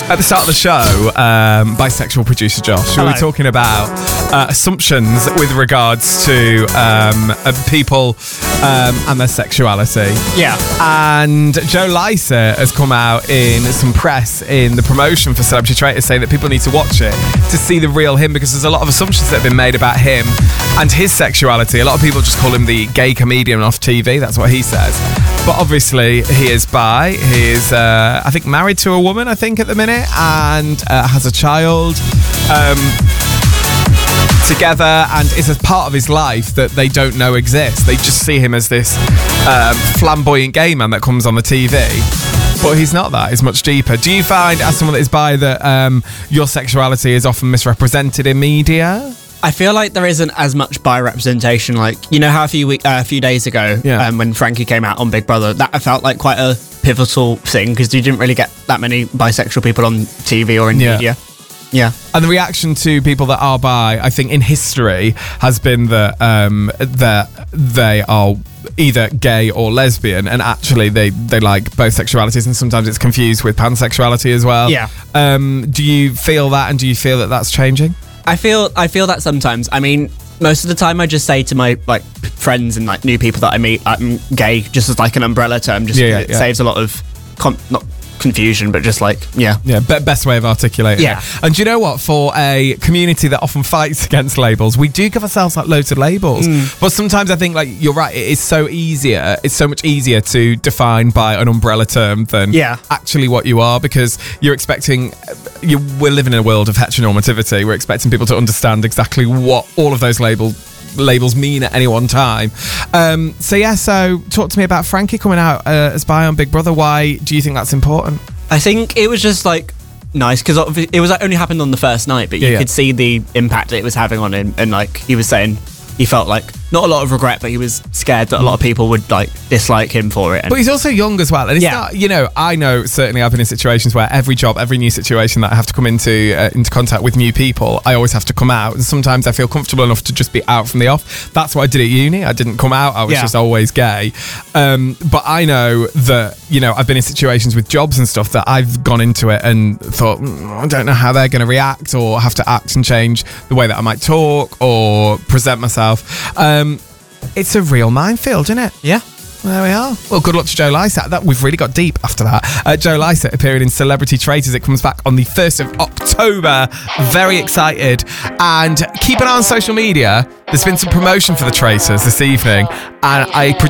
At the start of the show, bisexual producer Josh, we were talking about assumptions with regards to people and their sexuality. Yeah. And Joe Lycett has come out in some press in the promotion for Celebrity Traitors saying that people need to watch it to see the real him, because there's a lot of assumptions that have been made about him and his sexuality. A lot of people just call him the gay comedian off TV. That's what he says. But obviously, he is bi. He is, I think, married to a woman, I think, at the minute, and has a child together, and is a part of his life that they don't know exists. They just see him as this flamboyant gay man that comes on the TV. But he's not that. He's much deeper. Do you find, as someone that is bi, that your sexuality is often misrepresented in media? I feel like there isn't as much bi representation. Like, you know how a few days ago, when Frankie came out on Big Brother, that felt like quite a pivotal thing, because you didn't really get that many bisexual people on TV or in media. Yeah. And the reaction to people that are bi, I think, in history has been that they are either gay or lesbian, and actually they like both sexualities, and sometimes it's confused with pansexuality as well. Yeah. Do you feel that, and do you feel that that's changing? I feel that sometimes. I mean, most of the time I just say to my friends and new people that I meet, I'm gay, just as an umbrella term, just because it saves a lot of not confusion, but just best way of articulating it. And do you know what, for a community that often fights against labels, we do give ourselves loads of labels, but sometimes I think you're right, it's so much easier to define by an umbrella term than actually what you are, because we're living in a world of heteronormativity. We're expecting people to understand exactly what all of those labels mean at any one time. So talk to me about Frankie coming out as bi on Big Brother. Why do you think that's important? I think it was just nice, because it was only happened on the first night, but you could see the impact that it was having on him, and he was saying he felt not a lot of regret, but he was scared that a lot of people would dislike him for it. But he's also young as well, and it's not, I know certainly I've been in situations where every new situation that I have to come into contact with new people, I always have to come out, and sometimes I feel comfortable enough to just be out from the off. That's what I did at uni. I didn't come out, I was just always gay. But I know that I've been in situations with jobs and stuff that I've gone into it and thought, I don't know how they're going to react, or have to act and change the way that I might talk or present myself. It's a real minefield, isn't it? Yeah. There we are. Well, good luck to Joe Lycett. We've really got deep after that. Joe Lycett appearing in Celebrity Traitors. It comes back on the 1st of October. Very excited. And keep an eye on social media. There's been some promotion for the Traitors this evening, and I